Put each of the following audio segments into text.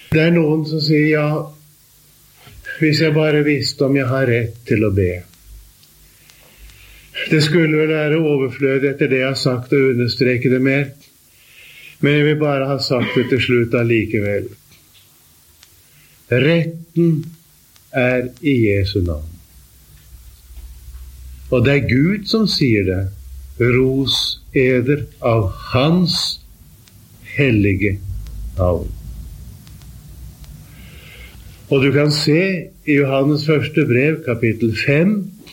Det noen som sier, ja, hvis jeg bare visste om jeg har rett til å be. Det skulle vel være overflødig etter det jeg har sagt og understreke det mer, men jeg vil bare ha sagt det til slutt allikevel. Retten er i Jesu navn. Og det Gud som sier det. Ros eder av hans hellige navn. Og du kan se i Johannes første brev, kapittel 5,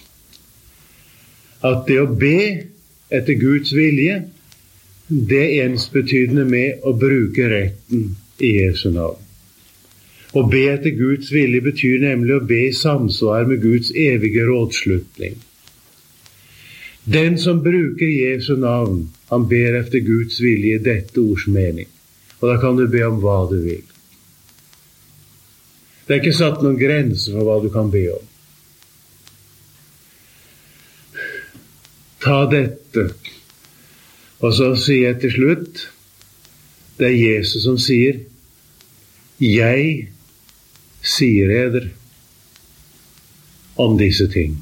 at det å be etter Guds vilje, det ensbetydende med å bruke retten i Jesu navn. Å be etter Guds vilje betyr nemlig å be i samsvar med Guds evige rådslutning. Den som bruker Jesu navn, han ber efter Guds vilje i dette ords mening. Og da kan du be om hva du vil. Det ikke satt noen grenser for hva du kan be om. Ta dette. Og så sier jeg til slutt, det Jesus som sier, jeg sier eder om disse ting.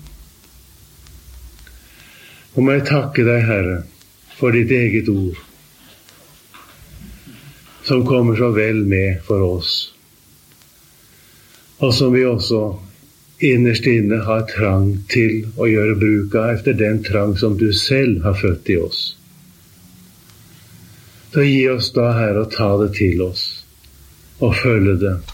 Og må jeg takke deg, Herre, for ditt eget ord, som kommer så vel med for oss, og som vi også innerst inne har trang til å gjøre bruk av efter den trang som du selv har født i oss. Så gi oss da, Herre, å ta det til oss, og følge det,